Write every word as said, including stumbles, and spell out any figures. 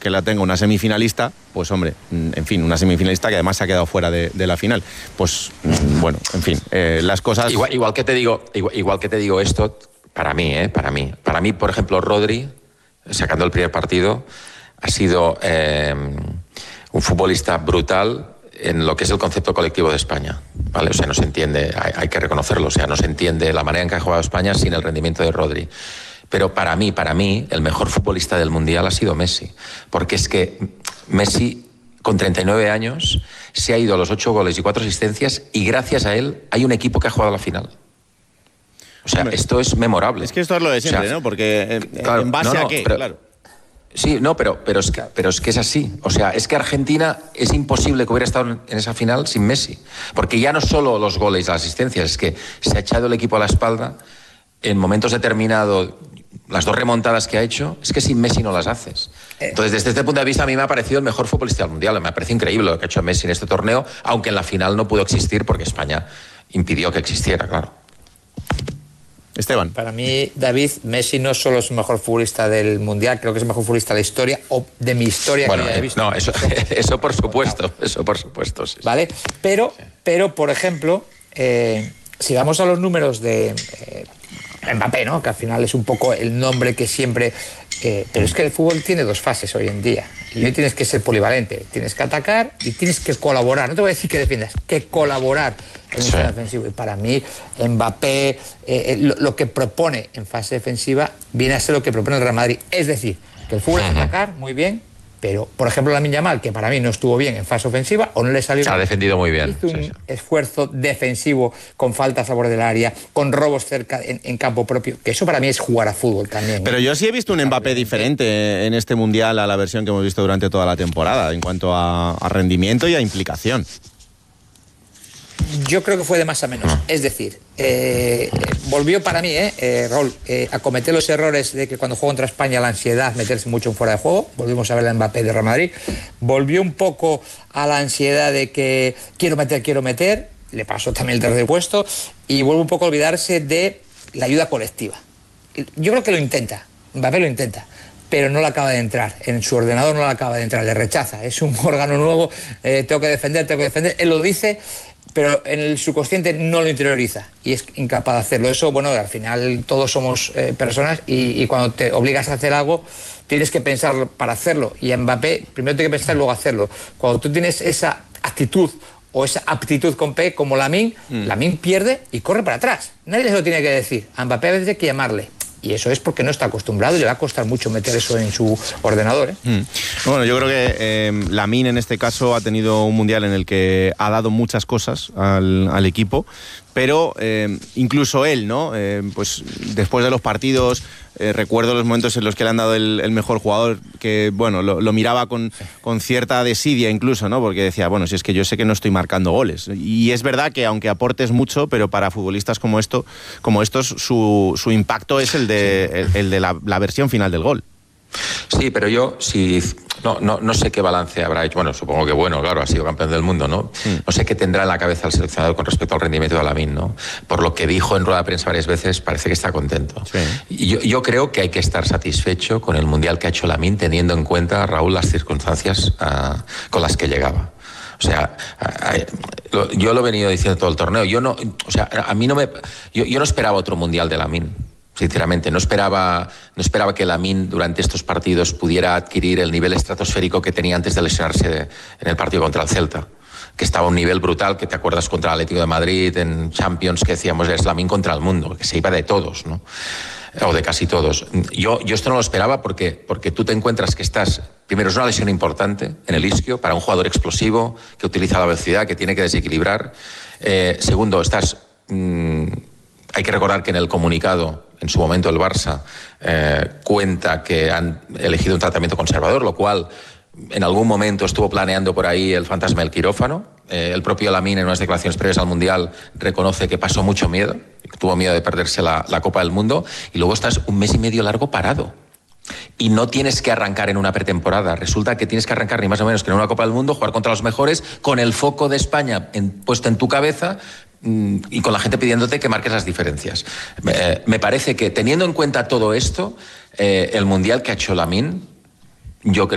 que la tenga una semifinalista, pues hombre, en fin, una semifinalista que además se ha quedado fuera de, de la final. Pues bueno, en fin, eh, las cosas... Igual, igual que te digo, igual, igual que te digo esto, para mí, ¿eh? Para mí. Para mí, por ejemplo, Rodri, sacando el primer partido, ha sido eh, un futbolista brutal en lo que es el concepto colectivo de España, ¿vale? O sea, no se entiende, hay, hay que reconocerlo, o sea, no se entiende la manera en que ha jugado España sin el rendimiento de Rodri. Pero para mí, para mí, el mejor futbolista del Mundial ha sido Messi, porque es que Messi, con treinta y nueve años, se ha ido a los ocho goles y cuatro asistencias, y gracias a él hay un equipo que ha jugado a la final. O sea, Hombre, esto es memorable. Es que esto es lo de siempre, o sea, ¿no? Porque eh, claro, ¿en base no, no, a qué? Pero, claro. Sí, no, pero, pero, es que, pero es que es así. O sea, es que Argentina es imposible que hubiera estado en esa final sin Messi. Porque ya no solo los goles y las asistencias, es que se ha echado el equipo a la espalda en momentos determinados. Las dos remontadas que ha hecho, es que sin Messi no las haces. Entonces, desde este punto de vista, a mí me ha parecido el mejor futbolista del Mundial. Me ha parecido increíble lo que ha hecho Messi en este torneo, aunque en la final no pudo existir porque España impidió que existiera, claro. Esteban. Para mí, David, Messi no solo es el mejor futbolista del Mundial, creo que es el mejor futbolista de la historia, o de mi historia bueno, que eh, he visto. No, eso, eso por supuesto, eso por supuesto, sí. ¿Vale? Pero, sí. pero por ejemplo, eh, si vamos a los números de eh, Mbappé, ¿no? Que al final es un poco el nombre que siempre... Eh, pero es que el fútbol tiene dos fases hoy en día. Y hoy tienes que ser polivalente. Tienes que atacar y tienes que colaborar. No te voy a decir que defiendas, que colaborar en sí. el defensivo. Y para mí, Mbappé, eh, lo, lo que propone en fase defensiva viene a ser lo que propone el Real Madrid. Es decir, que el fútbol es atacar, muy bien, pero, por ejemplo, Lamine Yamal, que para mí no estuvo bien en fase ofensiva, o no le salió bien. Ha defendido muy bien. Hizo un sí, sí. esfuerzo defensivo con faltas a borde del área, con robos cerca en, en campo propio, que eso para mí es jugar a fútbol también. Pero yo sí he visto un Mbappé diferente en este Mundial a la versión que hemos visto durante toda la temporada, en cuanto a, a rendimiento y a implicación. Yo creo que fue de más a menos. Es decir, eh, volvió para mí, eh, eh, Raúl, eh, a cometer los errores de que cuando jugó contra España la ansiedad, meterse mucho en fuera de juego. Volvimos a ver a Mbappé de Real Madrid. Volvió un poco a la ansiedad de que quiero meter, quiero meter. Le pasó también el tercer puesto. Y vuelve un poco a olvidarse de la ayuda colectiva. Yo creo que lo intenta. Mbappé lo intenta. Pero no le acaba de entrar, en su ordenador no le acaba de entrar, le rechaza, es un órgano nuevo, eh, tengo que defender, tengo que defender, él lo dice, pero en el subconsciente no lo interioriza y es incapaz de hacerlo. Eso, bueno, al final todos somos eh, personas y, y cuando te obligas a hacer algo tienes que pensar para hacerlo, y en Mbappé primero tienes que pensar y luego hacerlo. Cuando tú tienes esa actitud o esa aptitud con P, como Lamine, mm. Lamine pierde y corre para atrás, nadie se lo tiene que decir, a Mbappé a veces hay que llamarle. Y eso es porque no está acostumbrado y le va a costar mucho meter eso en su ordenador, ¿eh? Mm. Bueno, yo creo que eh, Lamine en este caso ha tenido un mundial en el que ha dado muchas cosas al, al equipo, pero eh, incluso él, ¿no? Eh, pues después de los partidos, eh, recuerdo los momentos en los que le han dado el, el mejor jugador, que bueno, lo, lo miraba con, con cierta desidia incluso, ¿no? Porque decía, bueno, si es que yo sé que no estoy marcando goles. Y es verdad que aunque aportes mucho, pero para futbolistas como esto, como estos, su, su impacto es el de, el, el de la, la versión final del gol. Sí, pero yo si no, no, no sé qué balance habrá hecho. Bueno, supongo que bueno, claro, ha sido campeón del mundo, ¿no? Mm. No sé qué tendrá en la cabeza el seleccionador con respecto al rendimiento de Lamine, ¿no? Por lo que dijo en rueda de prensa varias veces, parece que está contento. Sí. Y yo, yo creo que hay que estar satisfecho con el mundial que ha hecho Lamine, teniendo en cuenta, Raúl, las circunstancias uh, con las que llegaba. O sea, yo lo he venido diciendo todo el torneo. Yo no, o sea, a mí no me, yo, yo no esperaba otro mundial de Lamine. Sinceramente, no esperaba, no esperaba que Lamine durante estos partidos pudiera adquirir el nivel estratosférico que tenía antes de lesionarse de, en el partido contra el Celta, que estaba a un nivel brutal, que te acuerdas contra el Atlético de Madrid en Champions, que decíamos es Lamine contra el mundo, que se iba de todos, ¿no? O de casi todos. Yo, yo esto no lo esperaba porque, porque tú te encuentras que estás, primero es una lesión importante en el isquio para un jugador explosivo que utiliza la velocidad, que tiene que desequilibrar. Eh, segundo, estás... Mmm, hay que recordar que en el comunicado, en su momento el Barça eh, cuenta que han elegido un tratamiento conservador, lo cual en algún momento estuvo planeando por ahí el fantasma del quirófano. Eh, el propio Lamine en unas declaraciones previas al Mundial reconoce que pasó mucho miedo, que tuvo miedo de perderse la, la Copa del Mundo, y luego estás un mes y medio largo parado. Y no tienes que arrancar en una pretemporada. Resulta que tienes que arrancar ni más o menos que en una Copa del Mundo, jugar contra los mejores, con el foco de España en, puesto en tu cabeza mmm, y con la gente pidiéndote que marques las diferencias. Eh, me parece que, teniendo en cuenta todo esto, eh, el Mundial que ha hecho Lamine, yo creo